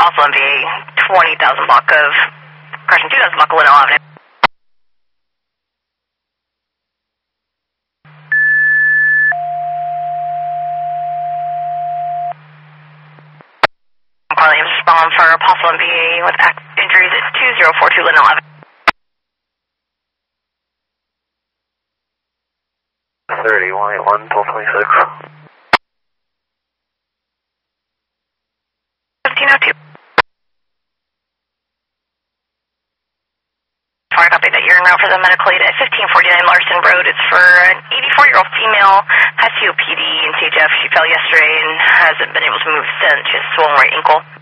Apostle MVA, 20,000 block of, correction, 2,000 block of Lino Avenue. I'm calling you to respond for Apostle MVA with injuries at 2042 Lino Avenue. 30, 181, 1226. 1502. Sorry, copy that you're en route for the medical aid at 1549 Larson Road. It's for an 84-year-old female, has COPD and CHF. She fell yesterday and hasn't been able to move since. She has a swollen right ankle.